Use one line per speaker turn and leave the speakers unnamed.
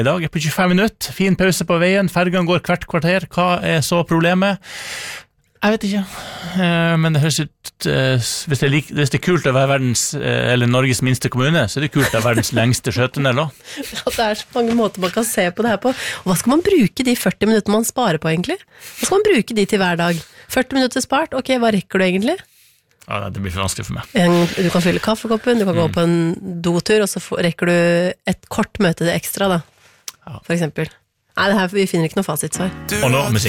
I dag på 25 minutter, fin pause på veien, fergen går hvert kvarter, hva så problemet? Jeg vet ikke, men det høres ut, hvis det kult å være verdens, eller Norges minste kommune, så det kult å være verdens lengste sjøtunnel også.
Ja, det så mange måter man kan se på det her på. Og hva skal man bruke de 40 minutter man sparer på egentlig? Hva skal man bruke de til hver dag? 40 minutter spart, ok, hva rekker du egentlig?
Ja, det blir for vanskelig for meg.
Du kan fylle kaffekoppen, du kan gå på en dotur, og så rekker du et kort møte til ekstra da. For eksempel. Nei, vi finner ikke noe fasitsvar.
Og nå musikk.